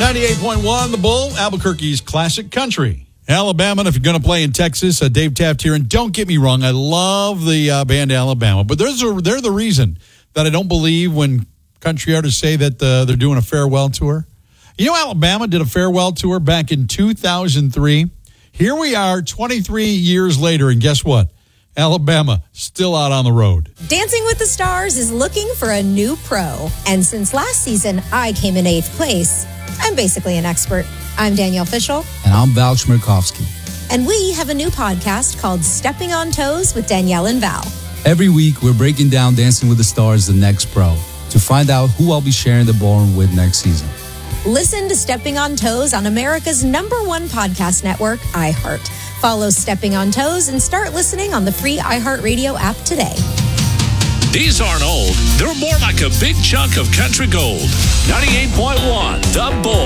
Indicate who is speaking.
Speaker 1: 98.1 The Bull, Albuquerque's classic country. Alabama, and if you're going to play in Texas, Dave Taft here. And don't get me wrong, I love the band Alabama, but they're the reason that I don't believe when country artists say that they're doing a farewell tour. You know, Alabama did a farewell tour back in 2003. Here we are 23 years later, and guess what? Alabama still out on the road.
Speaker 2: Dancing with the Stars is looking for a new pro. And since last season, I came in 8th place. I'm basically an expert. I'm Danielle Fishel.
Speaker 3: And I'm Val Chmerkovskiy.
Speaker 2: And we have a new podcast called Stepping on Toes with Danielle and Val.
Speaker 3: Every week, we're breaking down Dancing with the Stars, the next pro, to find out who I'll be sharing the ballroom with next season.
Speaker 2: Listen to Stepping on Toes on America's #1 podcast network, iHeart. Follow Stepping on Toes and start listening on the free iHeartRadio app today.
Speaker 4: These aren't old. They're more like a big chunk of country gold. 98.1 The Bull.